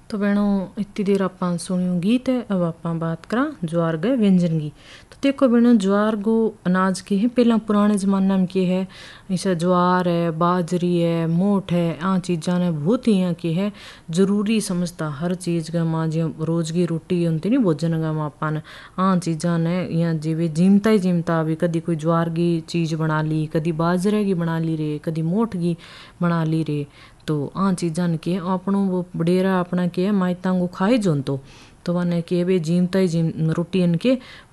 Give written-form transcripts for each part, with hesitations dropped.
तो बहनों इतनी देर आपां सुनियो गीत है। अब आपां बात करा ज्वार गए व्यंजन की। तो देखो बहनों ज्वार गो अनाज के है पहला पुराने जमाना में के है इसे ज्वार है बाजरी है मोठ है आ चीज़ा ने बहुत ही यहाँ की है जरूरी समझता हर चीज़ का माँ जो रोज की रोटी होती नहीं भोजन का माँ अपन आ चीज़ा ने यहाँ जीवे जिमता ही जिमता अभी कदी कोई ज्वार की चीज़ बना ली कदी बाजरे की बना ली रे कदी मोठ की बना ली रे। तो आ चीज़ा ने के अपनों वो बडेरा अपना के माइता को खाई जोन तो वन के भी जिमता ही जिम रोटी इनके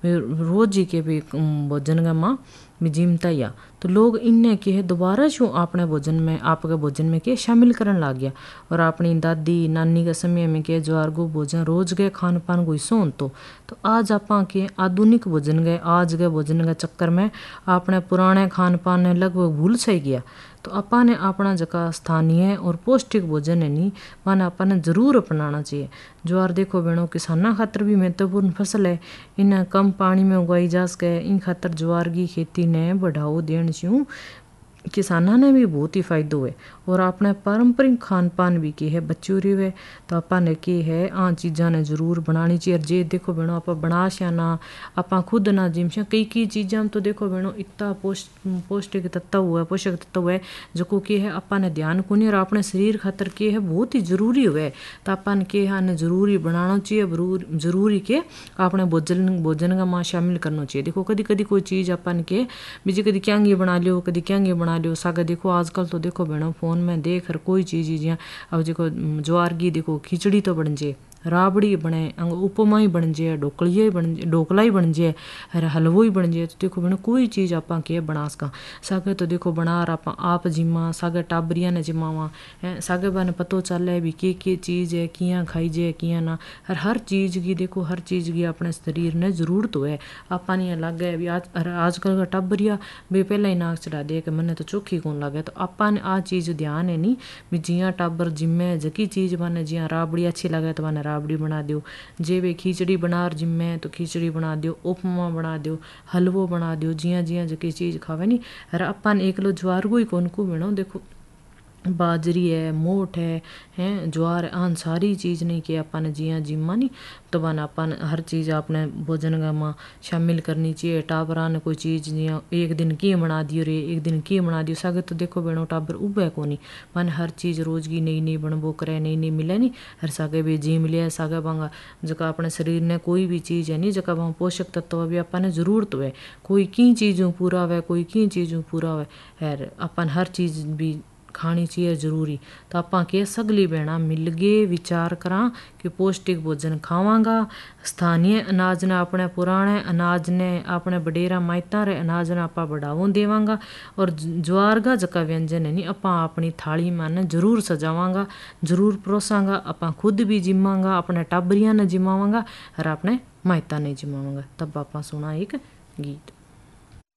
रोज ही के भी भोजन का माँ भी जिमता ही आ। तो लोग इन्हें के दोबारा शू अपने भोजन में आपके भोजन में के शामिल करने लग गया और अपनी दादी नानी के समय में के ज्वार को भोजन रोज गए खान पान को हिस्सों तो आज आपा के आधुनिक भोजन गए आज के भोजन के चक्कर में अपने पुराने खान पान ने लगभग भूल सा गया। तो अपा ने अपना जगह स्थानीय और पौष्टिक भोजन है नी माने अपा ने जरूर अपनाना चाहिए। ज्वार देखो बहनों किसाना खातर भी महत्वपूर्ण फसल है इन्हें कम पानी में उगाई जा सके इन खातर ज्वार की खेती ने बढ़ावो देन छू किसाना ने भी बहुत ही फायदो है और अपने पारंपरिक खान पान भी की है बच्चों री है। तो आपा ने की है आ चीज़ा ने जरूर बनानी चाहिए। जे देखो बहनों आप बना श्या ना आपा खुद ना जिम श्या कई चीज़ा में तो देखो बहनों इतना पौष्टिक तत्व हुआ पोषक तत्व हुआ जो की है आपा ने ध्यान को नहीं और अपने शरीर खातर के है बहुत ही जरूरी हुआ है। तो आपा ने के ने जरूरी बनाना चाहिए जरूरी के अपने भोजन का माँ शामिल करना चाहिए। देखो कदी कदी कोई चीज़ अपन के बीजी कदी क्यांगी बना लियो कदी क्यांगी बना लियो सागे देखो आजकल तो देखो बहनों फोन में देख हर कोई चीज़ जियाँ अब देखो ज्वार की देखो खिचड़ी तो बन जे राबड़ी बने उपमा ही बन जाए ढोकलिया ही बन ढोकला ही बन जाए अरे हलवो ही बन जाए। तो देखो बहनों कोई चीज़ आपा के बना सका सागे तो देखो बना आप जिम्मा सागे टाबरिया ने जिम्मावा सागे बाने पतो चले भी के चीज़ है कियाँ खाई जाए कियाँ ना हर चीज़ की देखो हर चीज़ की अपने शरीर ने जरूरत है आपा नहीं लगे अभी आजकल का टाबरिया भी पहला ही नाक चढ़ा दे कि मैंने तो चोखी कौन लगे। तो आपा ने आ चीज़ ध्यान है नहीं भी जियाँ टाबर जिम्मे जकी चीज़ बने जियाँ राबड़ी अच्छी लगे तो मैंने राबड़ी बना दियो जे वे खिचड़ी बना जिम्मे तो खिचड़ी बना दियो उपमा बना दियो हलवो बना दियो जियाँ जियाँ जकी चीज़ खावे नहीं अरे अपन एक लो ज्वार को ही कौन को बनो देखो बाजरी है मोठ है हैं ज्वार आन सारी चीज़ नहीं कि अपन जियाँ जिम्मा नहीं तो बन अपन हर चीज़ अपने भोजन का माँ शामिल करनी चाहिए। टाबरा ने कोई चीज़ जियाँ एक दिन की बना दियो रे एक दिन की बना दियो सागे तो देखो बहनों टाबर उबे को नहीं मन हर चीज़ रोज की नई नई बनबो करे नई नई मिले नहीं हर सागे भी जी मिले सागे बांगा जका अपने शरीर ने कोई भी चीज़ है नहीं जका वहाँ पोषक तत्व भी अपन जरूरत है कोई की चीज़ों पूरा हुआ कोई की चीज़ों पूरा हुआ है अपन हर चीज़ भी खानी चाहिए जरूरी। तो आपा के सगली बहना मिलगे विचार करा कि पौष्टिक भोजन खावांगा स्थानीय अनाज ने अपने पुराने अनाज ने अपने बडेरा माइता रे अनाज ने आपा बढ़ावो देवांगा और ज्वार का जका व्यंजन है नहीं आपा अपनी थाली में जरूर सजावांगा जरूर परोसांगा आपा खुद भी जिमांगा अपने टाबरिया ने जिमावांगा और अपने माइता ने जिमावांगा। तब आपा सुना एक गीत।